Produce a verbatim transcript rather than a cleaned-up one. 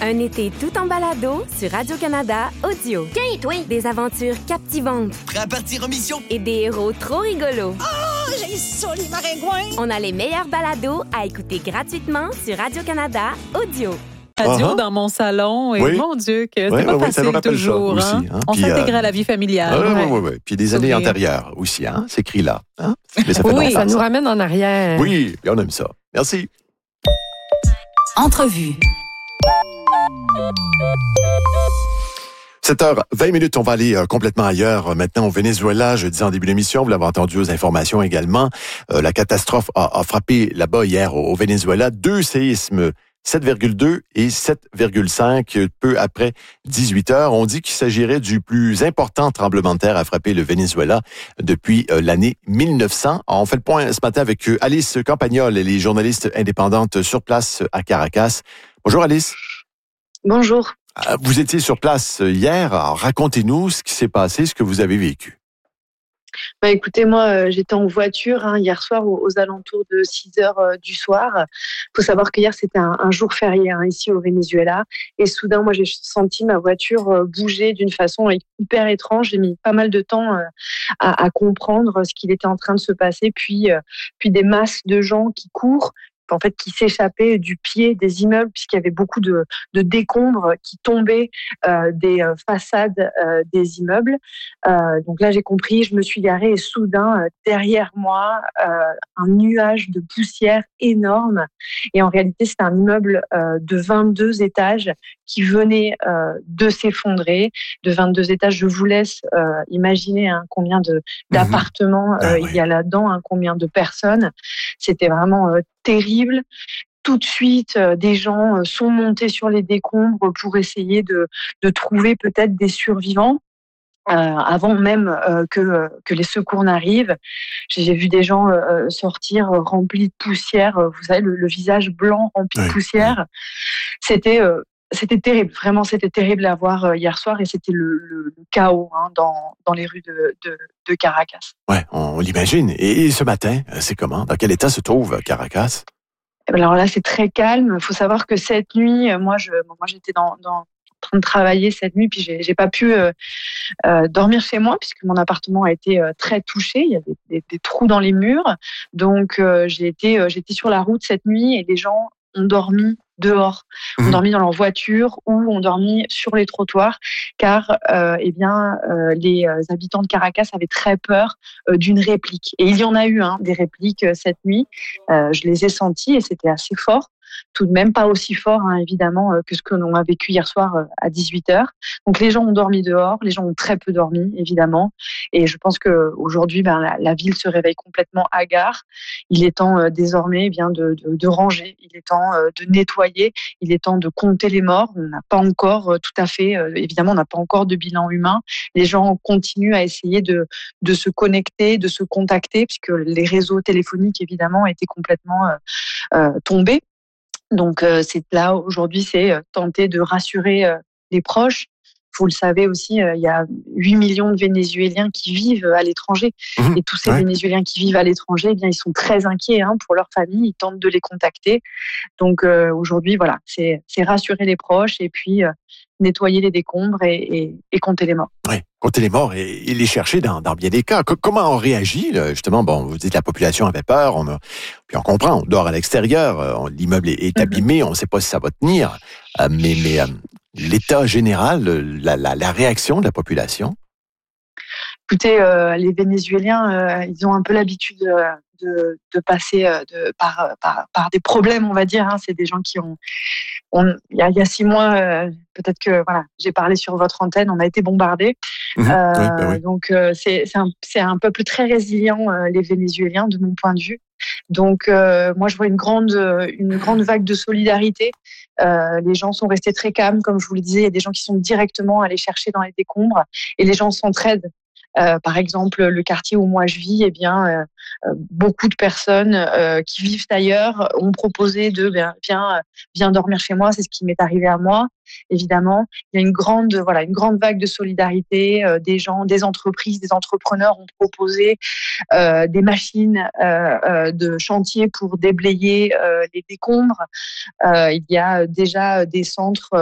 Un été tout en balado sur Radio-Canada Audio. Tiens, toi! Des aventures captivantes. Prêt à partir en mission? Et des héros trop rigolos. Oh, j'ai ça, les maringouins! On a les meilleurs balados à écouter gratuitement sur Radio-Canada Audio. Radio Uh-huh. dans mon salon et Oui. mon Dieu que c'est Oui, pas oui, ça me facile rappelle toujours. ça hein. aussi, hein. On Puis, s'intègre euh, à la vie familiale. Oui, ouais. oui, oui. Puis des années Sourire. antérieures aussi, hein? C'est écrit là. Hein? Mais ça fait Oui, longtemps, ça nous ramène en arrière. Oui, puis on aime ça. Merci. Entrevue. sept heures vingt minutes, on va aller euh, complètement ailleurs. Euh, maintenant, au Venezuela, je disais en début d'émission, vous l'avez entendu aux informations également, euh, la catastrophe a, a frappé là-bas hier au, au Venezuela. Deux séismes, sept virgule deux et sept virgule cinq, peu après dix-huit heures. On dit qu'il s'agirait du plus important tremblement de terre à frapper le Venezuela depuis euh, l'année mille neuf cents. Alors, on fait le point ce matin avec euh, Alice Campagnol, elle est journaliste indépendante sur place à Caracas. Bonjour Alice. Bonjour. Euh, Vous étiez sur place hier. Alors, racontez-nous ce qui s'est passé, ce que vous avez vécu. Bah, écoutez, moi, euh, j'étais en voiture hein, hier soir aux, aux alentours de six heures euh, du soir. Il faut savoir que hier, c'était un, un jour férié hein, ici au Venezuela. Et soudain, moi, j'ai senti ma voiture euh, bouger d'une façon hyper étrange. J'ai mis pas mal de temps euh, à, à comprendre ce qu'il était en train de se passer. Puis, euh, puis des masses de gens qui courent, en fait, qui s'échappaient du pied des immeubles, puisqu'il y avait beaucoup de, de décombres qui tombaient euh, des euh, façades euh, des immeubles. Euh, donc là, j'ai compris, je me suis garée et soudain, euh, derrière moi, euh, un nuage de poussière énorme. Et en réalité, c'était un immeuble euh, de vingt-deux étages qui venait euh, de s'effondrer. De vingt-deux étages, je vous laisse euh, imaginer hein, combien de, d'appartements euh, Ah oui. il y a là-dedans, hein, combien de personnes. C'était vraiment euh, terrible. Tout de suite, euh, des gens euh, sont montés sur les décombres pour essayer de, de trouver peut-être des survivants. Euh, avant même euh, que, que les secours n'arrivent. J'ai vu des gens euh, sortir euh, remplis de poussière, euh, vous savez, le, le visage blanc rempli Oui, de poussière. C'était, euh, c'était terrible, vraiment, c'était terrible à voir euh, hier soir et c'était le, le, le chaos hein, dans, dans les rues de, de, de Caracas. Ouais, on l'imagine. Et, et ce matin, c'est comment? Dans quel état se trouve Caracas? Alors là, c'est très calme. Il faut savoir que cette nuit, euh, moi, je, moi j'étais dans... dans en train de travailler cette nuit, puis j'ai, j'ai pas pu euh, euh, dormir chez moi puisque mon appartement a été euh, très touché. Il y a des, des, des trous dans les murs, donc euh, j'ai été, euh, j'étais sur la route cette nuit et les gens ont dormi dehors, Mmh. ont dormi dans leur voiture ou ont dormi sur les trottoirs, car euh, eh bien euh, les euh, habitants de Caracas avaient très peur euh, d'une réplique. Et il y en a eu hein, des répliques euh, cette nuit. Euh, je les ai senties et c'était assez fort. Tout de même pas aussi fort hein, évidemment euh, que ce que l'on a vécu hier soir euh, à dix-huit heures. Donc les gens ont dormi dehors, les gens ont très peu dormi évidemment, et je pense que aujourd'hui ben, la, la ville se réveille complètement hagard. Il est temps euh, désormais eh bien de, de, de ranger, il est temps euh, de nettoyer, il est temps de compter les morts. On n'a pas encore euh, tout à fait, euh, évidemment on n'a pas encore de bilan humain. Les gens continuent à essayer de, de se connecter, de se contacter, puisque les réseaux téléphoniques évidemment étaient complètement euh, euh, tombés. Donc euh, c'est là aujourd'hui, c'est euh, tenter de rassurer euh, les proches. Vous le savez aussi, euh, il y a huit millions de Vénézuéliens qui vivent à l'étranger. Mmh. Et tous ces Ouais. Vénézuéliens qui vivent à l'étranger, eh bien, ils sont très inquiets hein, pour leur famille. Ils tentent de les contacter. Donc euh, aujourd'hui, voilà, c'est, c'est rassurer les proches et puis euh, nettoyer les décombres et, et, et compter les morts. Oui, compter les morts et, et les chercher dans, dans bien des cas. Co- comment on réagit, là? Justement, bon, vous dites la population avait peur, on a, puis on comprend, on dort à l'extérieur, euh, on- l'immeuble est, est abîmé, on ne sait pas si ça va tenir, euh, mais, mais euh, l'état général, euh, la, la, la réaction de la population. Écoutez, euh, les Vénézuéliens, euh, ils ont un peu l'habitude euh, de, de passer euh, de, par, par, par des problèmes, on va dire. Hein. C'est des gens qui ont, on, il y a, il y a six mois, euh, peut-être que voilà, j'ai parlé sur votre antenne, on a été bombardés. Mmh. Euh, Oui, ben oui. Donc euh, c'est, c'est, un, c'est un peuple très résilient, euh, les Vénézuéliens, de mon point de vue. Donc euh, moi, je vois une grande, une grande vague de solidarité. Euh, les gens sont restés très calmes, comme je vous le disais. Il y a des gens qui sont directement allés chercher dans les décombres et les gens s'entraident. Euh, par exemple, le quartier où moi je vis, eh bien, euh, euh, beaucoup de personnes euh, qui vivent ailleurs ont proposé de ben, viens, viens dormir chez moi. C'est ce qui m'est arrivé à moi. Évidemment, il y a une grande, voilà, une grande vague de solidarité. Euh, des gens, des entreprises, des entrepreneurs ont proposé euh, des machines euh, euh, de chantier pour déblayer euh, les décombres. Euh, il y a déjà des centres